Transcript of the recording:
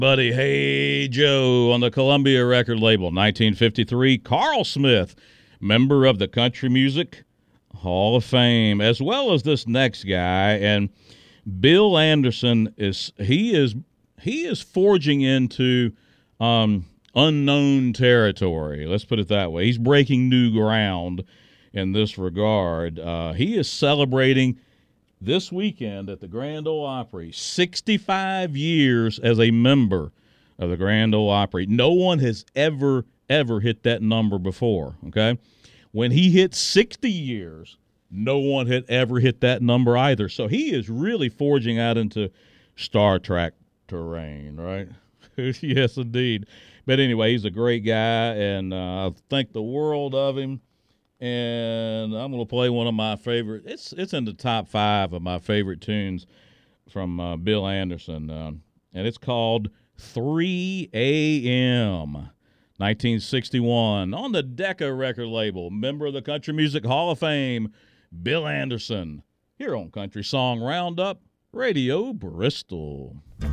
Buddy, Hey Joe on the Columbia record label, 1953. Carl Smith, member of the Country Music Hall of Fame, as well as this next guy. And Bill Anderson is forging into unknown territory. Let's put it that way. He's breaking new ground in this regard. He is celebrating this weekend at the Grand Ole Opry 65 years as a member of the Grand Ole Opry. No one has ever hit that number before, okay? When he hit 60 years, no one had ever hit that number either. So he is really forging out into Star Trek terrain, right? Yes, indeed. But anyway, he's a great guy, and I think the world of him. And I'm going to play one of my favorite. It's in the top 5 of my favorite tunes from Bill Anderson, and it's called 3 a.m. 1961 on the Decca record label. Member of the Country Music Hall of Fame, Bill Anderson, here on Country Song Roundup, Radio Bristol.